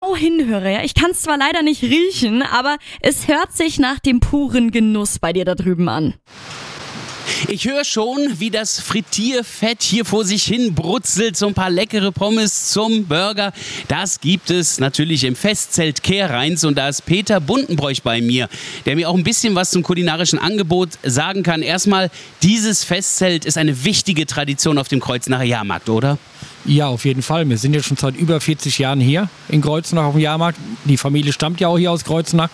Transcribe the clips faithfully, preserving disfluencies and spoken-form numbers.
genau hinhöre, ja, ich kann es zwar leider nicht riechen, aber es hört sich nach dem puren Genuss bei dir da drüben an. Ich höre schon, wie das Frittierfett hier vor sich hin brutzelt. So ein paar leckere Pommes zum Burger. Das gibt es natürlich im Festzelt Kehrrheins. Und da ist Peter Buntenbroich bei mir, der mir auch ein bisschen was zum kulinarischen Angebot sagen kann. Erstmal, dieses Festzelt ist eine wichtige Tradition auf dem Kreuznacher Jahrmarkt, oder? Ja, auf jeden Fall. Wir sind jetzt schon seit über vierzig Jahren hier in Kreuznach auf dem Jahrmarkt. Die Familie stammt ja auch hier aus Kreuznach.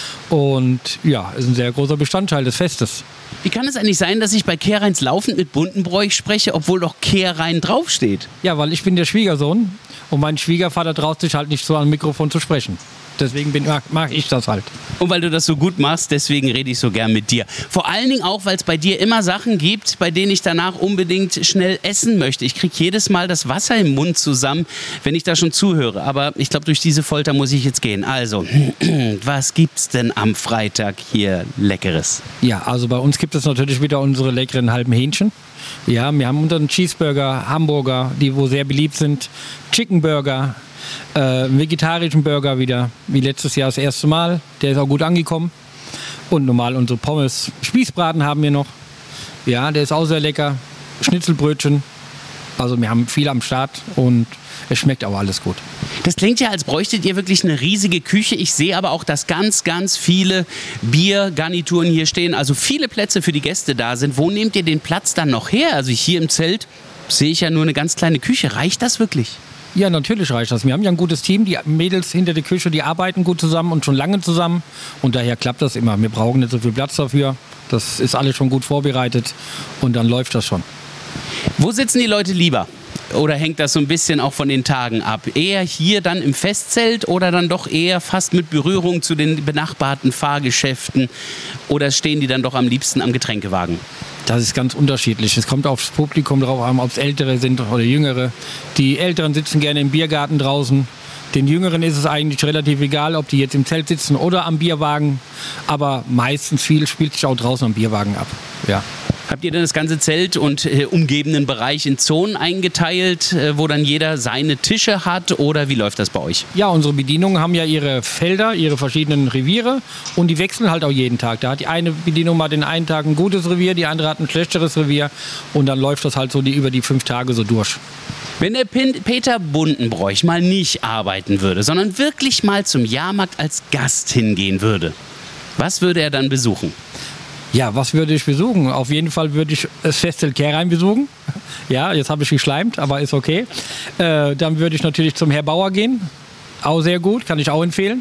Und ja, ist ein sehr großer Bestandteil des Festes. Wie kann es eigentlich sein, dass ich bei Kehrrheins laufend mit Buntenbroich spreche, obwohl doch Kehrrhein draufsteht? Ja, weil ich bin der Schwiegersohn und mein Schwiegervater traut sich halt nicht so am Mikrofon zu sprechen. Deswegen bin, mag, mag ich das halt. Und weil du das so gut machst, deswegen rede ich so gern mit dir. Vor allen Dingen auch, weil es bei dir immer Sachen gibt, bei denen ich danach unbedingt schnell essen möchte. Ich kriege jedes Mal das Wasser im Mund zusammen, wenn ich da schon zuhöre. Aber ich glaube, durch diese Folter muss ich jetzt gehen. Also, was gibt's denn am Freitag hier Leckeres? Ja, also bei uns gibt es natürlich wieder unsere leckeren halben Hähnchen. Ja, wir haben unseren Cheeseburger, Hamburger, die wo sehr beliebt sind, Chickenburger, äh, vegetarischen Burger wieder, wie letztes Jahr das erste Mal. Der ist auch gut angekommen. Und normal unsere Pommes. Spießbraten haben wir noch. Ja, der ist auch sehr lecker. Schnitzelbrötchen. Also wir haben viel am Start und es schmeckt auch alles gut. Das klingt ja, als bräuchtet ihr wirklich eine riesige Küche. Ich sehe aber auch, dass ganz, ganz viele Biergarnituren hier stehen. Also viele Plätze für die Gäste da sind. Wo nehmt ihr den Platz dann noch her? Also hier im Zelt sehe ich ja nur eine ganz kleine Küche. Reicht das wirklich? Ja, natürlich reicht das. Wir haben ja ein gutes Team. Die Mädels hinter der Küche, die arbeiten gut zusammen und schon lange zusammen. Und daher klappt das immer. Wir brauchen nicht so viel Platz dafür. Das ist alles schon gut vorbereitet und dann läuft das schon. Wo sitzen die Leute lieber? Oder hängt das so ein bisschen auch von den Tagen ab? Eher hier dann im Festzelt oder dann doch eher fast mit Berührung zu den benachbarten Fahrgeschäften? Oder stehen die dann doch am liebsten am Getränkewagen? Das ist ganz unterschiedlich. Es kommt aufs Publikum drauf an, ob es Ältere sind oder Jüngere. Die Älteren sitzen gerne im Biergarten draußen. Den Jüngeren ist es eigentlich relativ egal, ob die jetzt im Zelt sitzen oder am Bierwagen. Aber meistens viel spielt sich auch draußen am Bierwagen ab. Ja. Habt ihr denn das ganze Zelt und äh, umgebenden Bereich in Zonen eingeteilt, äh, wo dann jeder seine Tische hat? Oder wie läuft das bei euch? Ja, unsere Bedienungen haben ja ihre Felder, ihre verschiedenen Reviere und die wechseln halt auch jeden Tag. Da hat die eine Bedienung mal den einen Tag ein gutes Revier, die andere hat ein schlechteres Revier und dann läuft das halt so die, über die fünf Tage so durch. Wenn der Pin- Peter Buntenbroich mal nicht arbeiten würde, sondern wirklich mal zum Jahrmarkt als Gast hingehen würde, was würde er dann besuchen? Ja, was würde ich besuchen? Auf jeden Fall würde ich das Festzelt Kehrrhein besuchen. Ja, jetzt habe ich geschleimt, aber ist okay. Äh, dann würde ich natürlich zum Herr Bauer gehen. Auch sehr gut, kann ich auch empfehlen.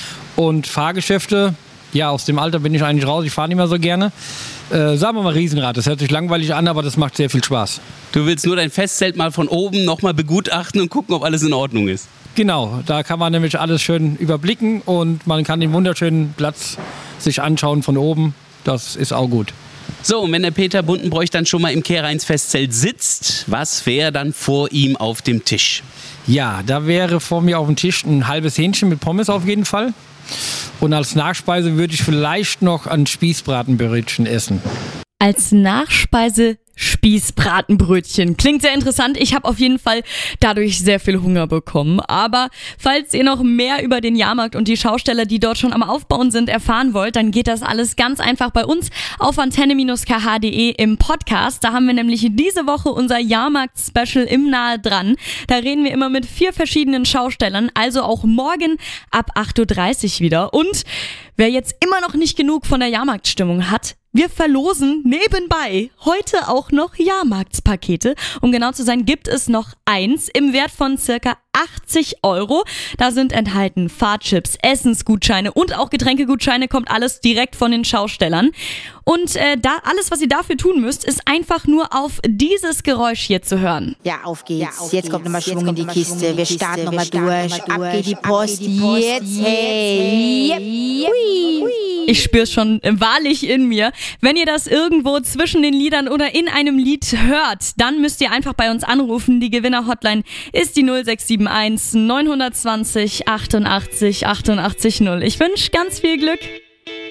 Und Fahrgeschäfte, ja, aus dem Alter bin ich eigentlich raus. Ich fahre nicht mehr so gerne. Äh, sagen wir mal Riesenrad. Das hört sich langweilig an, aber das macht sehr viel Spaß. Du willst nur dein Festzelt mal von oben nochmal begutachten und gucken, ob alles in Ordnung ist. Genau, da kann man nämlich alles schön überblicken und man kann den wunderschönen Platz sich anschauen von oben. Das ist auch gut. So, und wenn der Peter Buntenbroich dann schon mal im Kehrrheins Festzelt sitzt, was wäre dann vor ihm auf dem Tisch? Ja, da wäre vor mir auf dem Tisch ein halbes Hähnchen mit Pommes auf jeden Fall. Und als Nachspeise würde ich vielleicht noch ein Spießbratenbrötchen essen. Als Nachspeise Spießbratenbrötchen. Klingt sehr interessant. Ich habe auf jeden Fall dadurch sehr viel Hunger bekommen. Aber falls ihr noch mehr über den Jahrmarkt und die Schausteller, die dort schon am Aufbauen sind, erfahren wollt, dann geht das alles ganz einfach bei uns auf antenne K H punkt de im Podcast. Da haben wir nämlich diese Woche unser Jahrmarkt-Special im Nahe dran. Da reden wir immer mit vier verschiedenen Schaustellern, also auch morgen ab acht Uhr dreißig wieder. Und wer jetzt immer noch nicht genug von der Jahrmarktstimmung hat, wir verlosen nebenbei heute auch noch Jahrmarktspakete. Um genau zu sein, gibt es noch eins im Wert von circa achtzig Euro. Da sind enthalten Fahrtchips, Essensgutscheine und auch Getränkegutscheine, kommt alles direkt von den Schaustellern. Und äh, da alles, was ihr dafür tun müsst, ist einfach nur auf dieses Geräusch hier zu hören. Ja, auf geht's. Ja, auf jetzt geht's. Kommt nochmal Schwung in die Kiste. Wir starten nochmal durch. Ab geht die Post. Jetzt. Hey. Ich spür's schon wahrlich in mir. Wenn ihr das irgendwo zwischen den Liedern oder in einem Lied hört, dann müsst ihr einfach bei uns anrufen. Die Gewinner-Hotline ist die null sechs sieben eins neun zwei null achtundachtzig achtundachtzig achtundachtzig null. Ich wünsche ganz viel Glück.